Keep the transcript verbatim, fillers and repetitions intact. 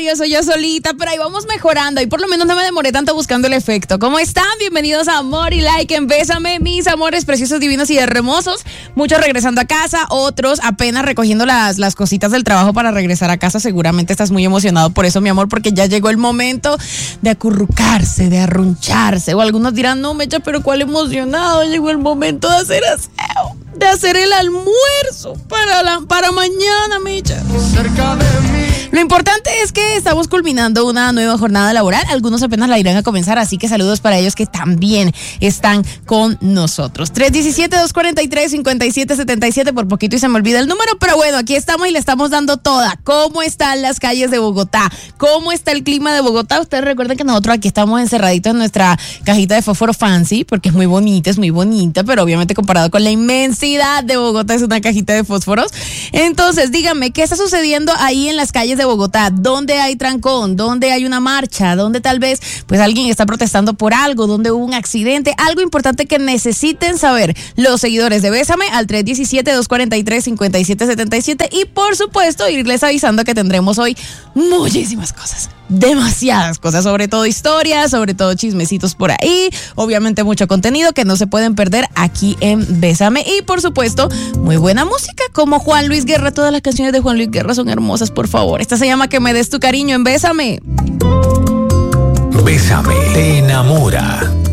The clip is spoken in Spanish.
radio, soy yo solita, pero ahí vamos mejorando y por lo menos no me demoré tanto buscando el efecto. ¿Cómo están? Bienvenidos a Amor y Like en Bésame, mis amores preciosos, divinos y hermosos. Muchos regresando a casa, otros apenas recogiendo las, las cositas del trabajo para regresar a casa. Seguramente estás muy emocionado por eso, mi amor, porque ya llegó el momento de acurrucarse, de arruncharse. O algunos dirán, no, Mecha, pero ¿cuál emocionado? Llegó el momento de hacer aseo, de hacer el almuerzo para, la, para mañana, Mecha. Cerca de mí. Lo importante es que estamos culminando una nueva jornada laboral. Algunos apenas la irán a comenzar, así que saludos para ellos que también están con nosotros. tres uno siete, dos cuatro tres, cinco siete siete siete, por poquito y se me olvida el número, pero bueno, aquí estamos y le estamos dando toda. ¿Cómo están las calles de Bogotá? ¿Cómo está el clima de Bogotá? Ustedes recuerden que nosotros aquí estamos encerraditos en nuestra cajita de fósforo fancy, porque es muy bonita, es muy bonita, pero obviamente comparado con la inmensidad de Bogotá es una cajita de fósforos. Entonces, díganme, ¿qué está sucediendo ahí en las calles de Bogotá? ¿Dónde hay trancón? ¿Dónde hay una marcha? ¿Dónde tal vez pues alguien está protestando por algo? ¿Dónde hubo un accidente? Algo importante que necesiten saber los seguidores de Bésame al tres uno siete, dos cuatro tres, cinco siete siete siete y por supuesto irles avisando que tendremos hoy muchísimas cosas. Demasiadas cosas, sobre todo historias, sobre todo chismecitos por ahí, obviamente mucho contenido que no se pueden perder aquí en Bésame y por supuesto muy buena música como Juan Luis Guerra. Todas las canciones de Juan Luis Guerra son hermosas, por favor. Esta se llama Que me des tu cariño en Bésame. Bésame te enamora.